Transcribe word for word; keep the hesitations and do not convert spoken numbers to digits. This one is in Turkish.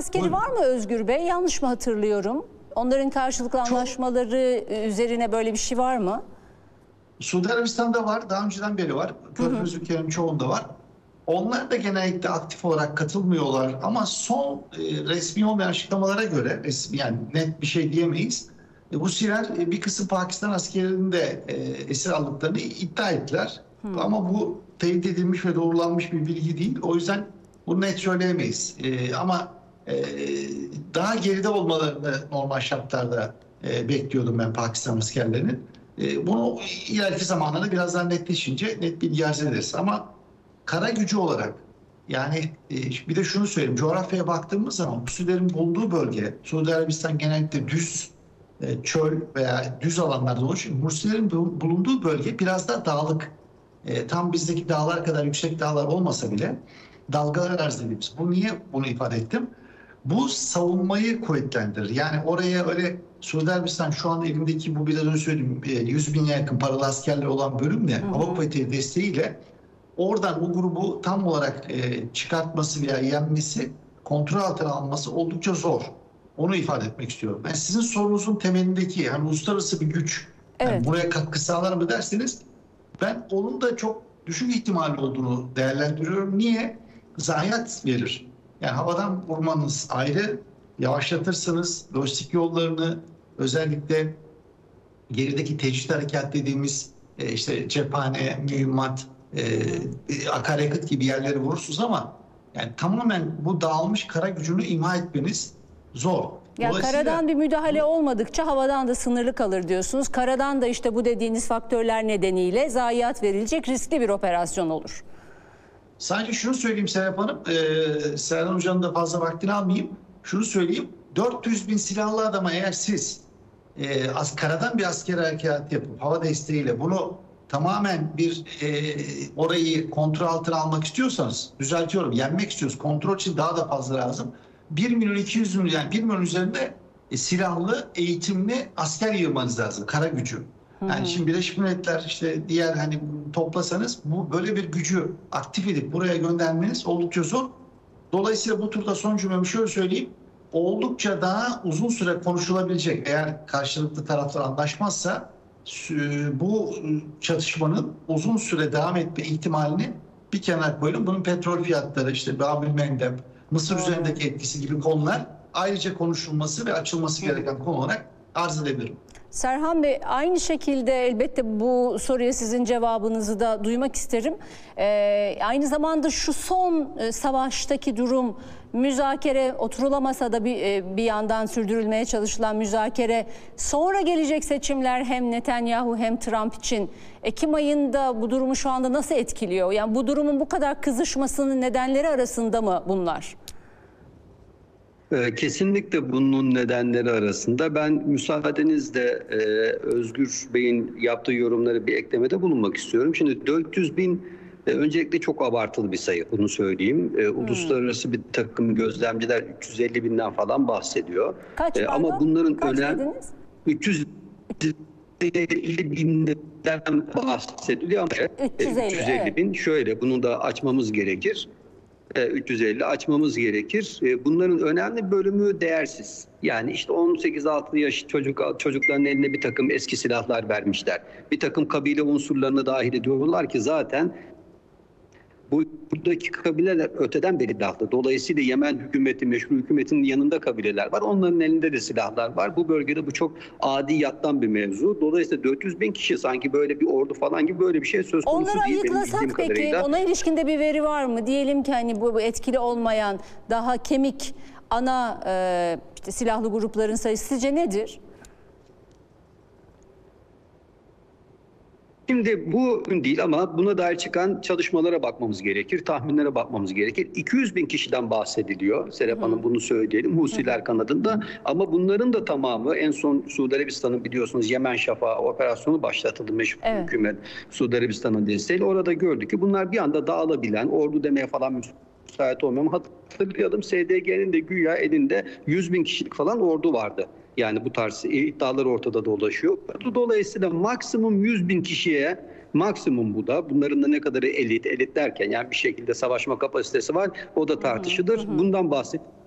askeri Buyurun. var mı Özgür Bey? Yanlış mı hatırlıyorum? Onların karşılıklı anlaşmaları üzerine böyle bir şey var mı? Suudi Arabistan'da var. Daha önceden beri var. Körfez ülkelerinin çoğunda var. Onlar da genellikle aktif olarak katılmıyorlar. Ama son e, resmi olmayan açıklamalara göre, resmi, yani net bir şey diyemeyiz. E, bu sirer e, bir kısım Pakistan askerlerinin de e, esir aldıklarını iddia ettiler. Hı. Ama bu teyit edilmiş ve doğrulanmış bir bilgi değil. O yüzden bunu net söyleyemeyiz. E, ama e, daha geride olmalarını normal şartlarda e, bekliyordum ben Pakistan askerlerinin. E, bunu ileriki zamanlarda biraz daha netleşince net bilgi arz ederiz. Ama kara gücü olarak, yani e, bir de şunu söyleyeyim, coğrafyaya baktığımız zaman Husilerin bulunduğu bölge, Suudi Arabistan genellikle düz e, çöl veya düz alanlarda oluşuyor. Husilerin bulunduğu bölge biraz daha dağlık. E, tam bizdeki dağlar kadar yüksek dağlar olmasa bile dalgalar arz ediyoruz. Bu niye bunu ifade ettim? Bu savunmayı kuvvetlendirir. Yani oraya öyle Suudi Arabistan şu an elindeki bu biraz önce söylediğim yüz bine yakın paralı askerler olan bölümle, hava kuvvetleri desteğiyle oradan o grubu tam olarak e, çıkartması veya yenmesi, kontrol altına alması oldukça zor. Onu ifade etmek istiyorum. Yani sizin sorunuzun temelindeki yani uluslararası bir güç, evet. Yani buraya katkı sağlar mı derseniz, ben onun da çok düşük ihtimali olduğunu değerlendiriyorum. Niye? Zayiat verir. Yani havadan vurmanız ayrı, yavaşlatırsınız lojistik yollarını, özellikle gerideki tecrit harekat dediğimiz e, işte cephane, mühimmat, e, akaryakıt gibi yerleri vurursunuz ama yani tamamen bu dağılmış kara gücünü imha etmeniz zor. Ya karadan bir müdahale olmadıkça havadan da sınırlı kalır diyorsunuz. Karadan da işte bu dediğiniz faktörler nedeniyle zayiat verilecek riskli bir operasyon olur. Sadece şunu söyleyeyim Serap Hanım, e, Serhan Hoca'nın da fazla vaktini almayayım. Şunu söyleyeyim, dört yüz bin silahlı adama eğer siz e, az, karadan bir asker harekat yapıp hava desteğiyle bunu tamamen bir e, orayı kontrol altına almak istiyorsanız, düzeltiyorum, yenmek istiyoruz, kontrol için daha da fazla lazım. bir milyon iki yüz bin, yani bir milyon üzerinde e, silahlı, eğitimli asker yığmanız lazım, kara gücü. Yani şimdi Birleşmiş Milletler işte diğer hani toplasanız bu böyle bir gücü aktif edip buraya göndermeniz oldukça zor. Dolayısıyla bu turda son cümlemi şöyle söyleyeyim. Oldukça daha uzun süre konuşulabilecek, eğer karşılıklı taraflar anlaşmazsa bu çatışmanın uzun süre devam etme ihtimalini bir kenara koyalım. Bunun petrol fiyatları, işte Bab-ül Mendeb, Mısır hmm. üzerindeki etkisi gibi konular ayrıca konuşulması ve açılması gereken konu olarak arz edebilirim. Serhan Bey, aynı şekilde elbette bu soruya sizin cevabınızı da duymak isterim. Ee, aynı zamanda şu son e, savaştaki durum, müzakere oturulamasa da bir, e, bir yandan sürdürülmeye çalışılan müzakere, sonra gelecek seçimler hem Netanyahu hem Trump için Ekim ayında bu durumu şu anda nasıl etkiliyor? Yani bu durumun bu kadar kızışmasının nedenleri arasında mı bunlar? Kesinlikle bunun nedenleri arasında. Ben müsaadenizle e, Özgür Bey'in yaptığı yorumları bir eklemede bulunmak istiyorum. Şimdi dört yüz bin e, öncelikle çok abartılı bir sayı, bunu söyleyeyim. E, hmm. Uluslararası bir takım gözlemciler üç yüz elli binden falan bahsediyor. Kaç e, Ama bunların önemli üç yüz elli binden bahsediliyor ama üç yüz elli, üç yüz elli evet. bin şöyle, bunu da açmamız gerekir. üç yüz elli açmamız gerekir. Bunların önemli bölümü değersiz. Yani işte on sekiz altı yaş çocuk çocukların eline bir takım eski silahlar vermişler. Bir takım kabile unsurlarını dahil ediyorlar ki zaten bu buradaki kabileler öteden beri silahlı. Dolayısıyla Yemen hükümeti, meşru hükümetinin yanında kabileler var. Onların elinde de silahlar var. Bu bölgede bu çok adi yattan bir mevzu. Dolayısıyla dört yüz bin kişi, sanki böyle bir ordu falan gibi böyle bir şey söz konusu Onları değil. Onları ayıklasak peki, kadarıyla. Ona ilişkinde bir veri var mı? Diyelim ki hani bu etkili olmayan, daha kemik ana e, işte silahlı grupların sayısı sizce nedir? Şimdi bu değil ama buna dair çıkan çalışmalara bakmamız gerekir, tahminlere bakmamız gerekir. iki yüz bin kişiden bahsediliyor. Serap Hanım bunu söyleyelim, Husiler kanadında. Ama bunların da tamamı, en son Suudi Arabistan'ın biliyorsunuz Yemen Şafağı operasyonu başlatıldı meşhur evet. hükümet Suudi Arabistan'ın desteğiyle. Orada gördük ki bunlar bir anda dağılabilen, ordu demeye falan müsait olmuyor. Hatırlayalım, S D G'nin de güya elinde yüz bin kişilik falan ordu vardı. Yani bu tarz iddialar ortada dolaşıyor. Dolayısıyla maksimum yüz bin kişiye, maksimum bu da. Bunların da ne kadarı elit, elit derken yani bir şekilde savaşma kapasitesi var. O da tartışılır. Bundan bahsediyoruz.